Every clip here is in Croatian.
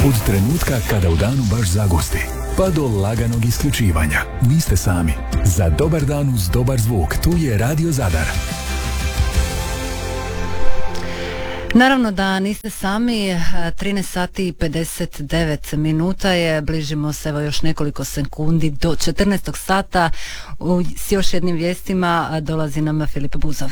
Od trenutka kada u danu baš zagusti, pa do laganog isključivanja. Niste sami. Za dobar dan uz dobar zvuk, tu je Radio Zadar. Naravno da niste sami, 13 sati i 59 minuta je, bližimo se evo još nekoliko sekundi do 14. sata. S još jednim vijestima dolazi nam Filip Buzov.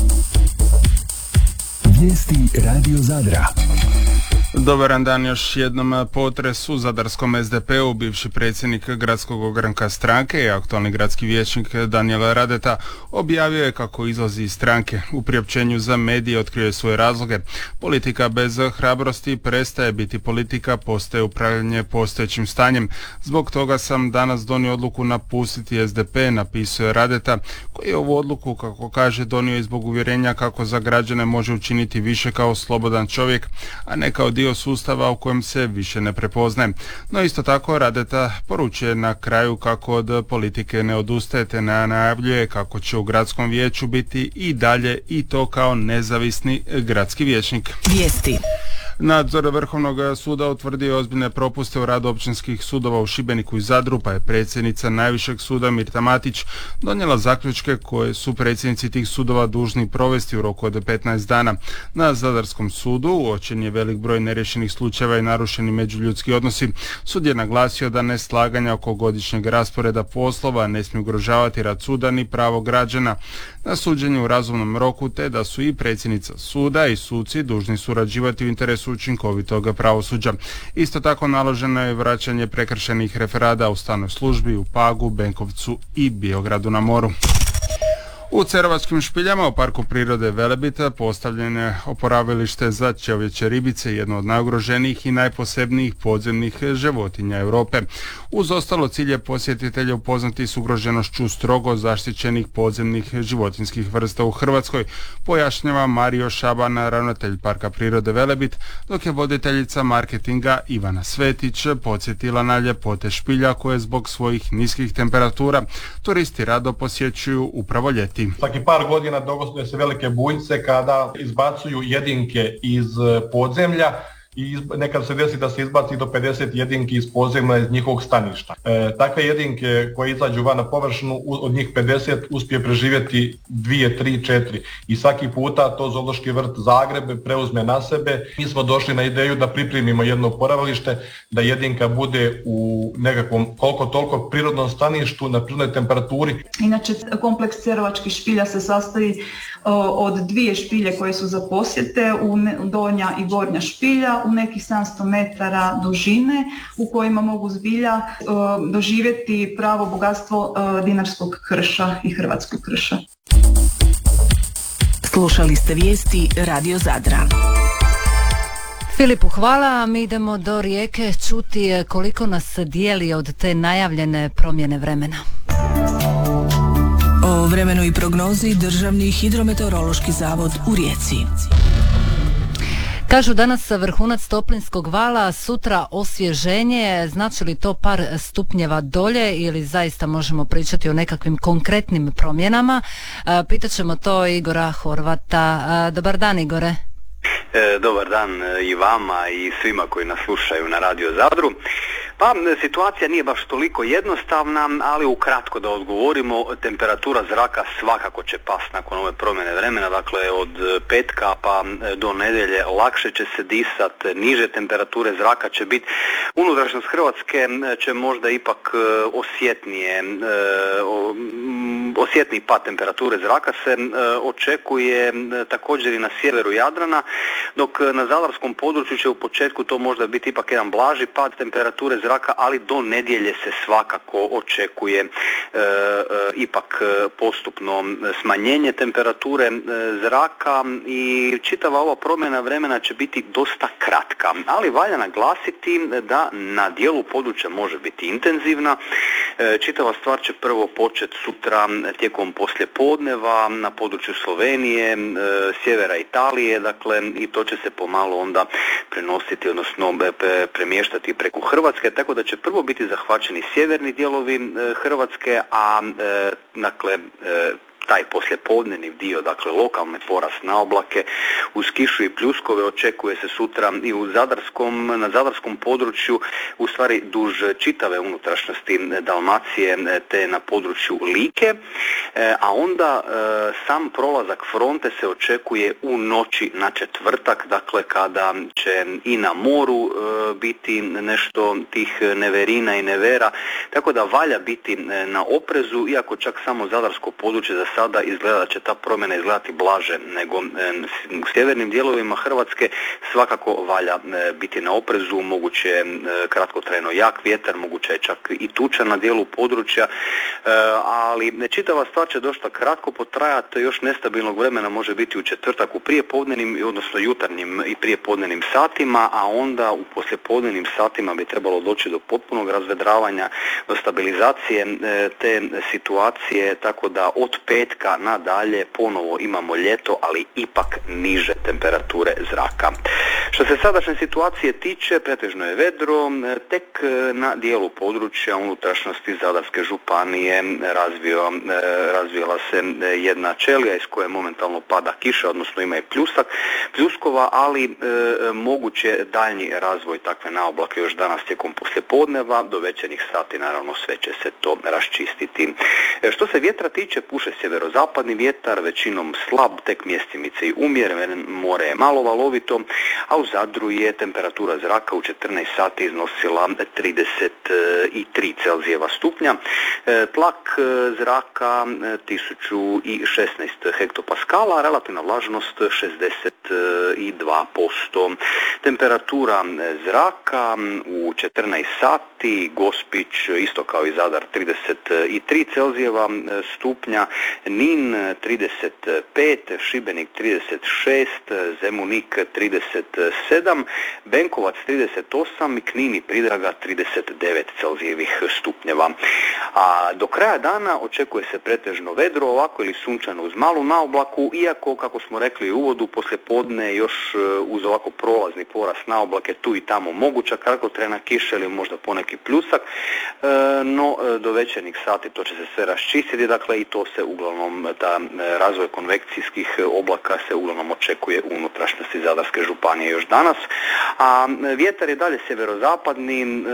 Vijesti Radio Zadra. Dobar dan, još jednom potres u zadarskom SDP-u. Bivši predsjednik gradskog ogranka stranke i aktualni gradski vijećnik Danijel Radeta objavio je kako izlazi iz stranke. U priopćenju za medije otkrio je svoje razloge. Politika bez hrabrosti prestaje biti politika, postaje upravljanje postojećim stanjem. Zbog toga sam danas donio odluku napustiti SDP, napisao je Radeta, koji je ovu odluku, kako kaže, donio i zbog uvjerenja kako za građane može učiniti više kao slobodan čovjek, a ne kao dio sustava u kojem se više ne prepoznaje. No isto tako Radeta poručuje na kraju kako od politike ne odustajete, najavljuje kako će u gradskom vijeću biti i dalje, i to kao nezavisni gradski vijećnik. Vijesti. Nadzor Vrhovnog suda utvrdio ozbiljne propuste u radu općinskih sudova u Šibeniku i Zadru, pa je predsjednica najvišeg suda Mirta Matić donijela zaključke koje su predsjednici tih sudova dužni provesti u roku od 15 dana. Na Zadarskom sudu uočen je velik broj neriješenih slučajeva i narušeni međuljudski odnosi. Sud je naglasio da neslaganja oko godišnjeg rasporeda poslova ne smiju ugrožavati rad suda ni pravo građana na suđenje u razumnom roku, te da su i predsjednica suda i suci dužni surađivati u interesu učinkovitog pravosuđa. Isto tako naloženo je vraćanje prekršajnih referada u stalnoj službi u Pagu, Benkovcu i Biogradu na moru. U Cerovačkim špiljama u Parku prirode Velebita postavljeno je oporavilište za čovječje ribice, jedno od najugroženijih i najposebnijih podzemnih životinja Europe. Uz ostalo cilj je posjetitelja upoznati s ugroženošću strogo zaštićenih podzemnih životinskih vrsta u Hrvatskoj, pojašnjava Mario Šaban, ravnatelj Parka prirode Velebit, dok je voditeljica marketinga Ivana Svetić podsjetila na ljepote špilja koje zbog svojih niskih temperatura turisti rado posjećuju upravo ljeti. Svaki par godina dogode se velike bujice kada izbacuju jedinke iz podzemlja i nekad se desi da se izbaci do 50 jedinki iz podzemlja iz njihovog staništa. Takve jedinke koje izađu van na površinu, od njih 50 uspije preživjeti 2, 3, 4 i svaki puta to Zoološki vrt Zagreb preuzme na sebe. Mi smo došli na ideju da pripremimo jedno oporavilište, da jedinka bude u nekakvom koliko toliko prirodnom staništu na prirodnoj temperaturi. Inače, kompleks Cerovačkih špilja se sastoji od 2 špilje koje su za posjete, donja i gornja špilja, u nekih 700 metara dužine, u kojima mogu zbilja doživjeti pravo bogatstvo dinarskog krša i hrvatskog krša. Slušali ste vijesti Radio Zadra. Filipu hvala, mi idemo do Rijeke čuti koliko nas dijeli od te najavljene promjene vremena. O vremenu i prognozi Državni hidrometeorološki zavod u Rijeci. Kažu danas vrhunac toplinskog vala, sutra osvježenje. Znači li to par stupnjeva dolje ili zaista možemo pričati o nekakvim konkretnim promjenama? Pitaćemo to Igora Horvata. Dobar dan, Igore. Dobar dan i vama i svima koji nas slušaju na Radio Zadru. Pa situacija nije baš toliko jednostavna, ali ukratko da odgovorimo, temperatura zraka svakako će pasti nakon ove promjene vremena, dakle od petka pa do nedjelje lakše će se disat, niže temperature zraka će biti. Unutrašnjost Hrvatske će možda ipak osjetniji pad temperature zraka se očekuje također i na sjeveru Jadrana, dok na zadarskom području će u početku to možda biti ipak jedan blaži pad temperature zraka, ali do nedjelje se svakako očekuje ipak postupno smanjenje temperature zraka i čitava ova promjena vremena će biti dosta kratka, ali valja naglasiti da na dijelu područja može biti intenzivna. Čitava stvar će prvo početi sutra tijekom poslijepodneva na području Slovenije, sjevera Italije, dakle i to će se pomalo onda prenositi, odnosno premještati preko Hrvatske, tako da će prvo biti zahvaćeni sjeverni dijelovi Hrvatske, a dakle taj poslijepodnevni dio, dakle lokalne porast na oblake uz kišu i pljuskove očekuje se sutra i na zadarskom području, u stvari duž čitave unutrašnjosti Dalmacije te na području Like, a onda sam prolazak fronte se očekuje u noći na četvrtak, dakle kada će i na moru biti nešto tih neverina i nevera, tako da valja biti na oprezu, iako čak samo zadarsko područje za sada izgleda da će ta promjena izgledati blaže nego u sjevernim dijelovima Hrvatske. Svakako valja biti na oprezu, moguće je kratkotrajno jak vjetar, moguće je čak i tuča na dijelu područja, ali čitava stvar će dosta kratko potrajati, još nestabilnog vremena može biti u četvrtak u prijepodnevnim, odnosno jutarnjim i prijepodnevnim satima, a onda u poslijepodnevnim satima bi trebalo doći do potpunog razvedravanja, do stabilizacije te situacije, tako da od petka nadalje ponovo imamo ljeto, ali ipak niže temperature zraka. Što se sadašnje situacije tiče, pretežno je vedro, tek na dijelu područja unutrašnjosti Zadarske županije razvijala se jedna ćelija iz koje momentalno pada kiša, odnosno ima i pljuskova, ali moguće daljnji razvoj takve naoblake još danas tijekom poslijepodneva, do večernjih sati naravno sve će se to raščistiti. Što se vjetra tiče, puše sjeverozapadni vjetar, većinom slab, tek mjestimice i umjeren, more je malo valovito, a u Zadru je temperatura zraka u 14 sati iznosila 33 Celzijeva stupnja, tlak zraka 1016 hektopaskala, relativna vlažnost 62%. Temperatura zraka u 14 sati, Gospić isto kao i Zadar 33 Celzijeva stupnja, Nin 35, Šibenik 36, Zemunik 37, Benkovac 38 i Knin i Pridraga 39 Celzijevih stupnjeva. A do kraja dana očekuje se pretežno vedro, ovako ili sunčano uz malu naoblaku, iako, kako smo rekli u uvodu, poslijepodne još uz ovako prolazni porast naoblake tu i tamo moguća kratkotrajna kiša ili možda poneki pljusak, no do večernjih sati to će se sve raščistiti, dakle i to se uglavnom, ta razvoj konvekcijskih oblaka se uglavnom očekuje u unutrašnjosti Zadarske županije još danas, a vjetar je dalje sjeverozapadni,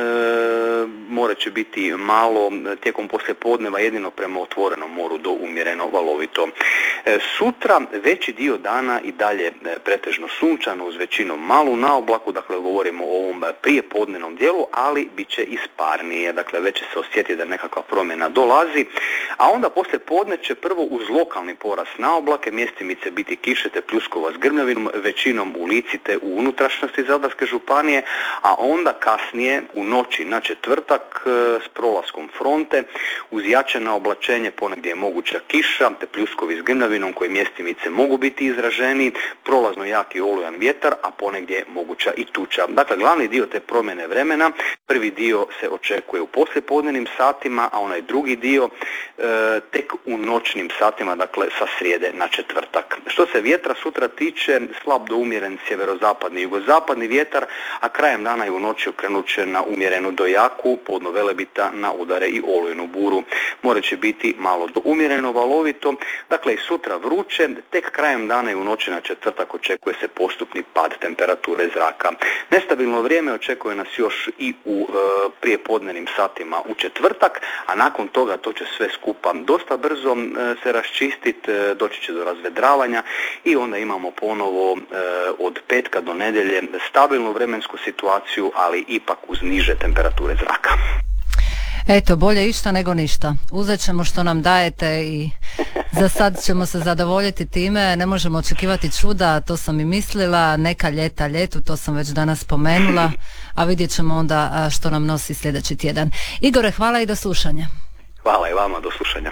more će biti malo tijekom poslijepodneva jedino prema otvorenom moru do umjereno valovito. Sutra veći dio dana i dalje pretežno sunčano uz većinom malu naoblaku, dakle govorimo o ovom prijepodnevnom dijelu, ali bit će isparnije, dakle već će se osjetiti da nekakva promjena dolazi, a onda poslije podne će prvo uz lokalni porast naoblake mjestimice biti kiše te pljuskova s grmljavinom, većinom u Lici te u unutrašnjosti Zadarske županije, a onda kasnije u noći na četvrtak s prolaskom fronte uz jače oblačenje ponegdje je moguća kiša te pljuskovi s grmljavinom koji mjestimice mogu biti izraženi, prolazno jaki olujan vjetar, a ponegdje moguća i tuča. Dakle, glavni dio te promjene vremena, prvi dio se očekuje u poslijepodnevnim satima, a onaj drugi dio tek u noćnim satima, dakle sa srijede na četvrtak. Što se vjetra sutra tiče, slab do umjeren sjeverozapadni i jugozapadni vjetar, a krajem dana i u noći okrenut će na umjerenu do jaku, podno Velebita na udare i olujnu buru. More će biti malo do umjereno valovito, dakle i sutra vruće, tek krajem dana i u noći na četvrtak očekuje se postupni pad temperature zraka. Nestabilno vrijeme očekuje nas još i u prijepodnevnim satima u četvrtak, a nakon toga to će sve skupa dosta brzo se raščistiti, doći će do razvedravanja i onda imamo ponovo od petka do nedjelje stabilnu vremensku situaciju, ali ipak uz niže temperature zraka. Eto, bolje išta nego ništa. Uzet ćemo što nam dajete i za sad ćemo se zadovoljiti time. Ne možemo očekivati čuda, to sam i mislila. Neka ljeta ljetu, to sam već danas spomenula, a vidjet ćemo onda što nam nosi sljedeći tjedan. Igore, hvala i do slušanja. Hvala i vama, do slušanja.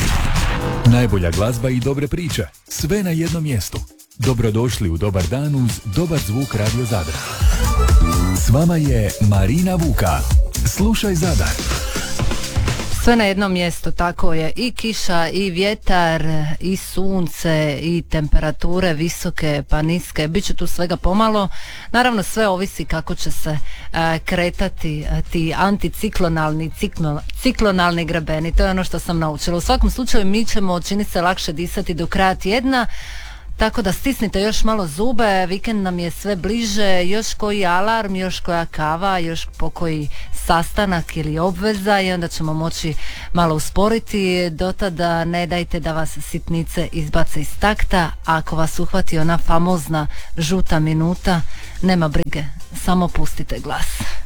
Najbolja glazba i dobre priče, sve na jednom mjestu. Dobrodošli u Dobar dan uz Dobar zvuk Radio Zadar. S vama je Marina Vuka. Slušaj Zadar. Sve na jednom mjestu, tako je, i kiša i vjetar i sunce i temperature visoke pa niske, bit će tu svega pomalo. Naravno sve ovisi kako će se kretati ti anticiklonalni ciklonalni grebeni, to je ono što sam naučila. U svakom slučaju mi ćemo, čini se, lakše disati do kraja tjedna. Tako da stisnite još malo zube, vikend nam je sve bliže, još koji alarm, još koja kava, još pokoji sastanak ili obveza i onda ćemo moći malo usporiti. Do tada ne dajte da vas sitnice izbace iz takta, a ako vas uhvati ona famozna žuta minuta, nema brige, samo pustite glas.